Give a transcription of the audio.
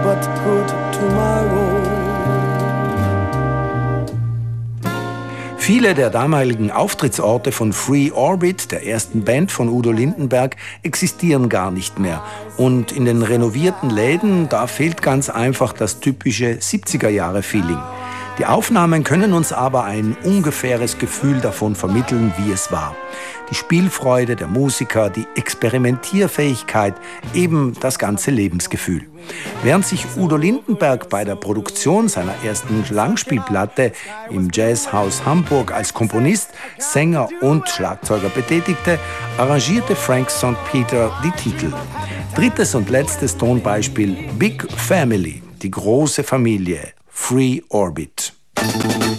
but good tomorrow. Viele der damaligen Auftrittsorte von Free Orbit, der ersten Band von Udo Lindenberg, existieren gar nicht mehr. Und in den renovierten Läden, da fehlt ganz einfach das typische 70er-Jahre-Feeling. Die Aufnahmen können uns aber ein ungefähres Gefühl davon vermitteln, wie es war. Die Spielfreude der Musiker, die Experimentierfähigkeit, eben das ganze Lebensgefühl. Während sich Udo Lindenberg bei der Produktion seiner ersten Langspielplatte im Jazzhaus Hamburg als Komponist, Sänger und Schlagzeuger betätigte, arrangierte Frank St. Peter die Titel. Drittes und letztes Tonbeispiel: Big Family, die große Familie, Free Orbit.